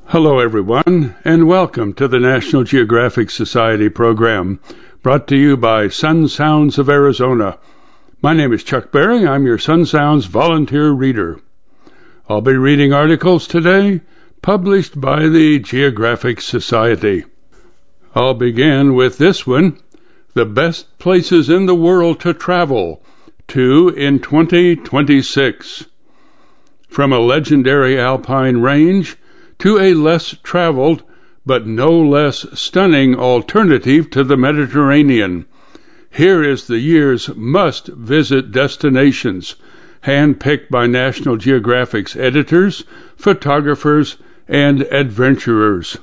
Hello, everyone, and welcome to the National Geographic Society program, brought to you by Sun Sounds of Arizona. My name is Chuck Berry. I'm your Sun Sounds volunteer reader. I'll be reading articles today published by the Geographic Society. I'll begin with this one, The Best Places in the World to Travel to in 2026. From a legendary alpine range to a less traveled but no less stunning alternative to the Mediterranean, here is the year's must-visit destinations, handpicked by National Geographic's editors, photographers, and adventurers.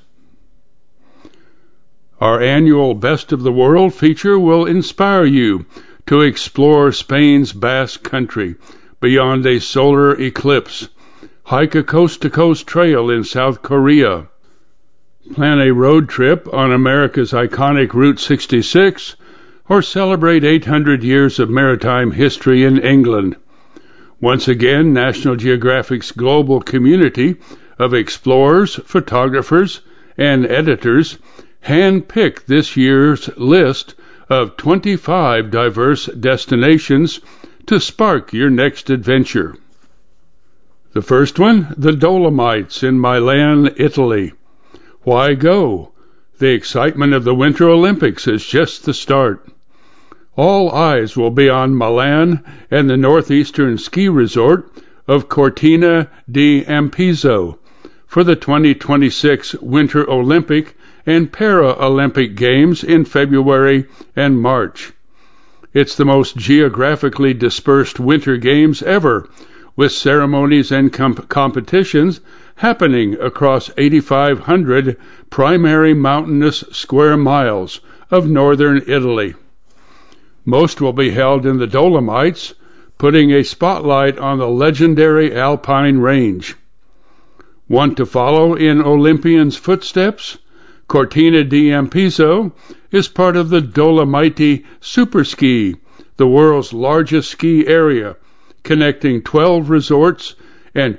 Our annual Best of the World feature will inspire you to explore Spain's Basque Country beyond a solar eclipse, hike a coast-to-coast trail in South Korea, plan a road trip on America's iconic Route 66, or celebrate 800 years of maritime history in England. Once again, National Geographic's global community of explorers, photographers, and editors hand-picked this year's list of 25 diverse destinations to spark your next adventure. The first one, the Dolomites in Milan, Italy. Why go? The excitement of the Winter Olympics is just the start. All eyes will be on Milan and the northeastern ski resort of Cortina d'Ampezzo for the 2026 Winter Olympic and Paralympic Games in February and March. It's the most geographically dispersed Winter Games ever, with ceremonies and competitions happening across 8,500 primary mountainous square miles of northern Italy. Most will be held in the Dolomites, putting a spotlight on the legendary Alpine range. Want to follow in Olympians' footsteps? Cortina d'Ampezzo is part of the Dolomiti Superski, the world's largest ski area, connecting 12 resorts and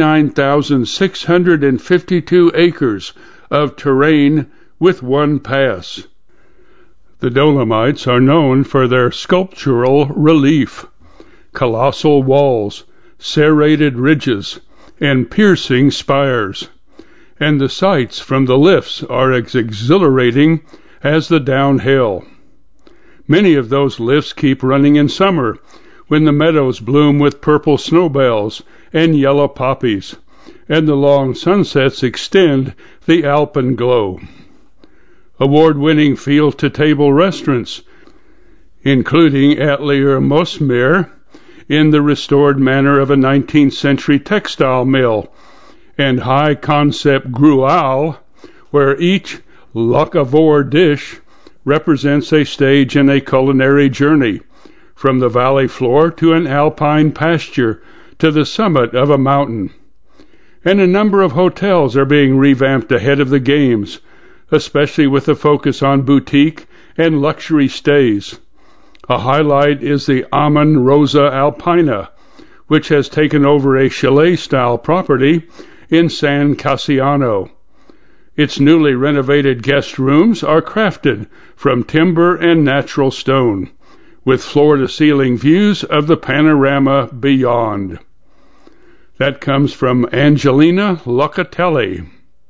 29,652 acres of terrain with one pass. The Dolomites are known for their sculptural relief, colossal walls, serrated ridges, and piercing spires, and the sights from the lifts are as exhilarating as the downhill. Many of those lifts keep running in summer, when the meadows bloom with purple snowbells and yellow poppies, and the long sunsets extend the alpenglow. Award-winning field-to-table restaurants, including Atelier Mosmer, in the restored manner of a 19th century textile mill, and high-concept Grual, where each locavore dish represents a stage in a culinary journey, from the valley floor to an alpine pasture to the summit of a mountain. And a number of hotels are being revamped ahead of the games, especially with a focus on boutique and luxury stays. A highlight is the Aman Rosa Alpina, which has taken over a chalet-style property in San Cassiano. Its newly renovated guest rooms are crafted from timber and natural stone, with floor-to-ceiling views of the panorama beyond. That comes from Angelina Locatelli.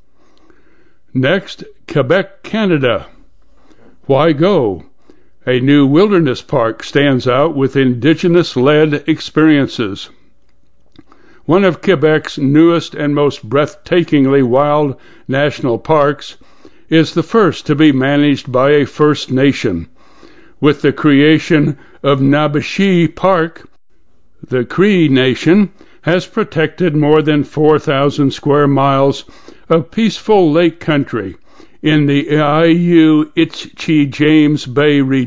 Next, Quebec, Canada. Why go? A new wilderness park stands out with indigenous-led experiences. One of Quebec's newest and most breathtakingly wild national parks is the first to be managed by a First Nation. With the creation of Nabashee Park, the Cree Nation has protected more than 4,000 square miles of peaceful lake country in the Iayu-Itchi James Bay region.